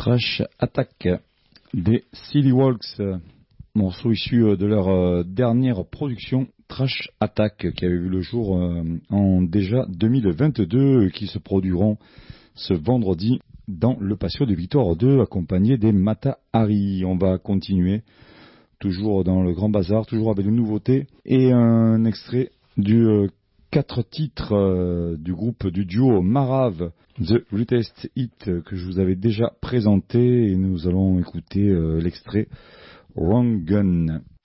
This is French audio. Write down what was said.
Trash Attack des Silly Walks, morceau issu de leur dernière production Trash Attack qui avait vu le jour en déjà 2022 qui se produiront ce vendredi dans le patio de Victoire 2 accompagné des Mata Hari. On va continuer toujours dans le Grand Bazar, toujours avec de nouveautés et un extrait du 4 titres du groupe du duo Marav, The Greatest Hit, que je vous avais déjà présenté, et nous allons écouter l'extrait Wrong Gun.